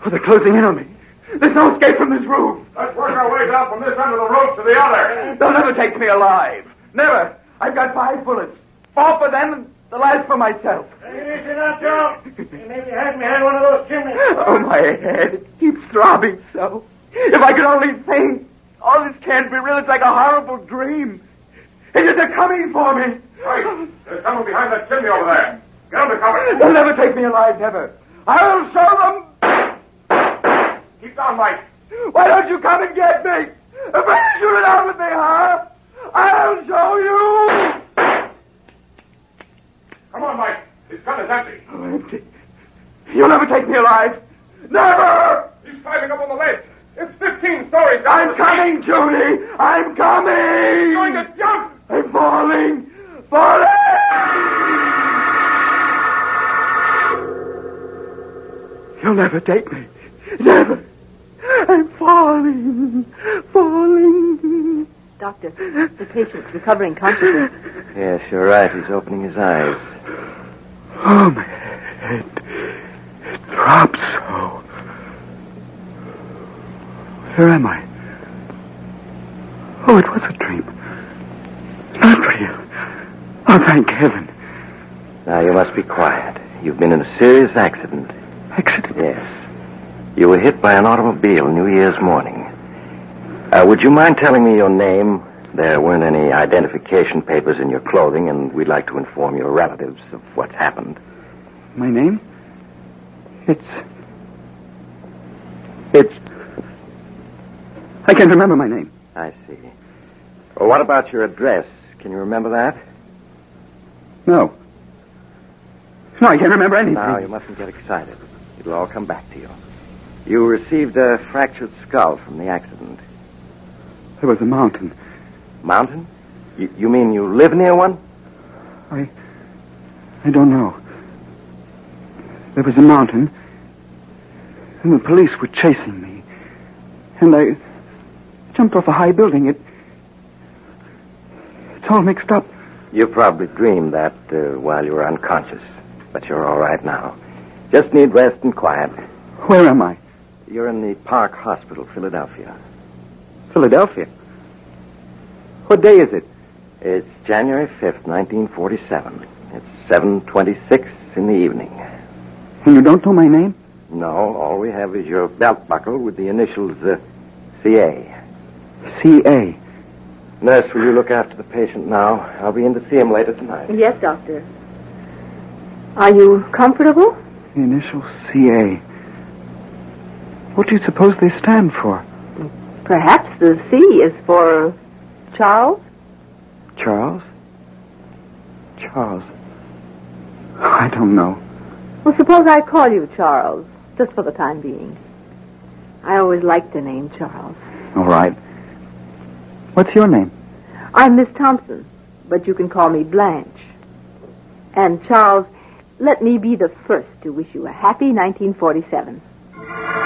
Oh, they're closing in on me. There's no escape from this roof. Let's work our way down from this end of the roof to the other. They'll never take me alive. Never. I've got 5 bullets. 4 for them and the last for myself. Take it easy now, Joe. You maybe had me had one of those chimneys. Oh, my head. It keeps throbbing so. If I could only think. All this can't be real. It's like a horrible dream. They're coming for me. Right. There's someone behind that chimney over there. Get under cover. They'll never take me alive, never. I'll show them. Keep down, Mike. Why don't you come and get me? If I shoot it out with me, huh? I'll show you. Come on, Mike. His gun is empty. Oh, empty. You'll never take me alive. Never! He's climbing up on the ledge. It's 15 stories down. I'm coming, Judy. I'm coming. He's going to jump. I'm falling. Falling! You'll never take me. Never. I'm falling. Falling. Doctor, the patient's recovering consciousness. Yes, you're right. He's opening his eyes. Oh, my head. It throbs so. Where am I? Oh, it was a dream. Not real. Oh, thank heaven. Now, you must be quiet. You've been in a serious accident. Accident? Yes. You were hit by an automobile New Year's morning. Would you mind telling me your name? There weren't any identification papers in your clothing, and we'd like to inform your relatives of what's happened. My name? It's... I can't remember my name. I see. Well, what about your address? Can you remember that? No. No, I can't remember anything. Now, you mustn't get excited. It'll all come back to you. You received a fractured skull from the accident. There was a mountain. Mountain? You mean you live near one? I don't know. There was a mountain, and the police were chasing me. And I jumped off a high building. It's all mixed up. You probably dreamed that while you were unconscious. But you're all right now. Just need rest and quiet. Where am I? You're in the Park Hospital, Philadelphia. Philadelphia? What day is it? It's January 5th, 1947. It's 7:26 in the evening. And you don't know my name? No, all we have is your belt buckle with the initials CA. C.A. Nurse, will you look after the patient now? I'll be in to see him later tonight. Yes, doctor. Are you comfortable? The initials C.A. What do you suppose they stand for? Perhaps the C is for Charles? Charles? Charles. I don't know. Well, suppose I call you Charles, just for the time being. I always liked the name Charles. All right. What's your name? I'm Miss Thompson, but you can call me Blanche. And Charles, let me be the first to wish you a happy 1947.